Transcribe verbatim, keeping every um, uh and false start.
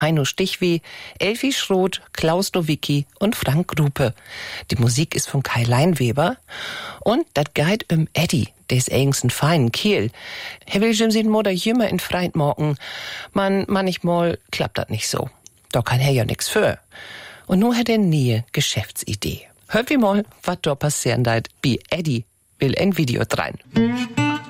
Heino Stichweh, Elfi Schroth, Klaus Nowicki und Frank Grupe. Die Musik ist von Kai Leinweber und das geht um Eddie, der ist eigens ein feinen Kiel. Er will schon sein Mutter jümmer in Freit morgen. Man, manchmal klappt das nicht so. Da kann er ja nix für. Und nun hat er nie Geschäftsidee. Hört wie mal, was da passieren deit, wie Eddie will ein Video drein.